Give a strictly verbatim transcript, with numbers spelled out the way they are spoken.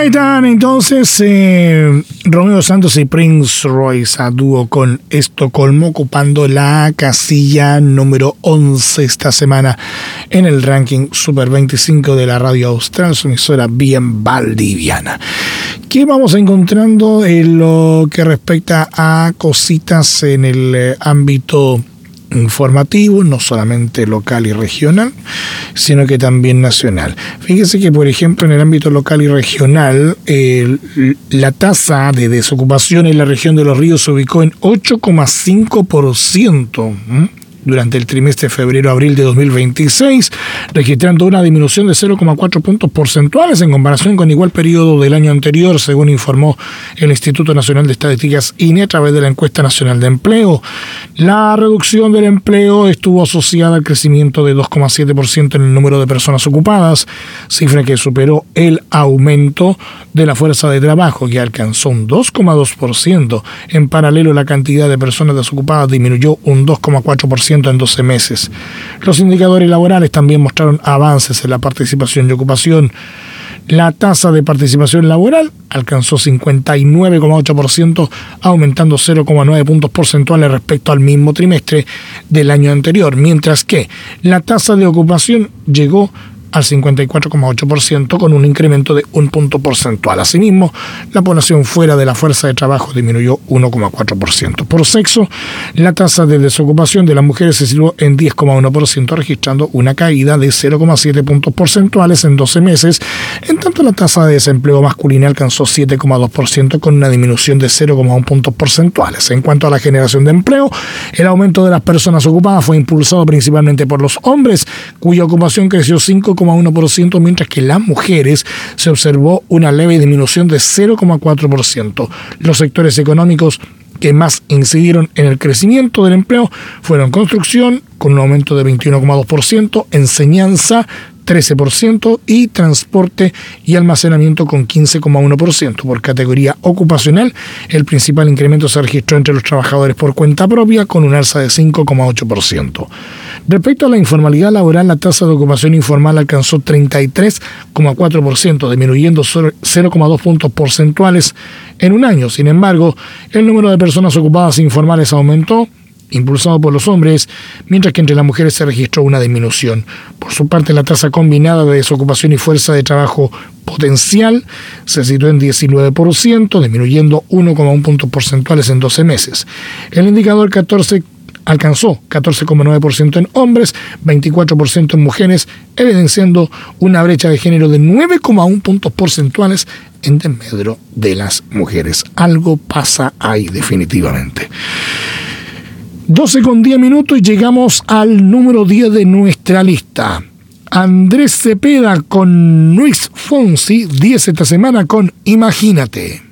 Ahí están entonces eh, Romeo Santos y Prince Royce a dúo con Estocolmo, ocupando la casilla número once esta semana en el ranking Super veinticinco de la radio austral, su emisora bien valdiviana. ¿Qué vamos encontrando en lo que respecta a cositas en el eh, ámbito informativo, no solamente local y regional, sino que también nacional? Fíjese que, por ejemplo, en el ámbito local y regional, eh, la tasa de desocupación en la región de Los Ríos se ubicó en ocho coma cinco por ciento. ¿Mm? Durante el trimestre febrero-abril de dos mil veintiséis, registrando una disminución de cero coma cuatro puntos porcentuales en comparación con igual periodo del año anterior, según informó el Instituto Nacional de Estadísticas I N E a través de la Encuesta Nacional de Empleo. La reducción del empleo estuvo asociada al crecimiento de dos coma siete por ciento en el número de personas ocupadas, cifra que superó el aumento de la fuerza de trabajo, que alcanzó un dos coma dos por ciento. En paralelo, la cantidad de personas desocupadas disminuyó un dos coma cuatro por ciento en doce meses. Los indicadores laborales también mostraron avances en la participación y ocupación. La tasa de participación laboral alcanzó cincuenta y nueve coma ocho por ciento, aumentando cero coma nueve puntos porcentuales respecto al mismo trimestre del año anterior, mientras que la tasa de ocupación llegó al cincuenta y cuatro coma ocho por ciento, con un incremento de un punto porcentual. Asimismo, la población fuera de la fuerza de trabajo disminuyó uno coma cuatro por ciento. Por sexo, la tasa de desocupación de las mujeres se situó en diez coma uno por ciento, registrando una caída de cero coma siete puntos porcentuales en doce meses. En tanto, la tasa de desempleo masculina alcanzó siete coma dos por ciento, con una disminución de cero coma uno puntos porcentuales. En cuanto a la generación de empleo, el aumento de las personas ocupadas fue impulsado principalmente por los hombres, cuya ocupación creció cinco coma uno por ciento, mientras que las mujeres se observó una leve disminución de cero coma cuatro por ciento. Los sectores económicos que más incidieron en el crecimiento del empleo fueron construcción, con un aumento de veintiuno coma dos por ciento, enseñanza, trece por ciento, y transporte y almacenamiento con quince coma uno por ciento. Por categoría ocupacional, el principal incremento se registró entre los trabajadores por cuenta propia, con un alza de cinco coma ocho por ciento. Respecto a la informalidad laboral, la tasa de ocupación informal alcanzó treinta y tres coma cuatro por ciento, disminuyendo cero coma dos puntos porcentuales en un año. Sin embargo, el número de personas ocupadas informales aumentó, impulsado por los hombres, mientras que entre las mujeres se registró una disminución. Por su parte, la tasa combinada de desocupación y fuerza de trabajo potencial se situó en diecinueve por ciento, disminuyendo uno coma uno puntos porcentuales en doce meses. El indicador catorce alcanzó catorce coma nueve por ciento en hombres, veinticuatro por ciento en mujeres, evidenciando una brecha de género de nueve coma uno puntos porcentuales en desmedro de las mujeres. Algo pasa ahí definitivamente. doce con diez minutos y llegamos al número diez de nuestra lista. Andrés Cepeda con Luis Fonsi, diez esta semana con Imagínate.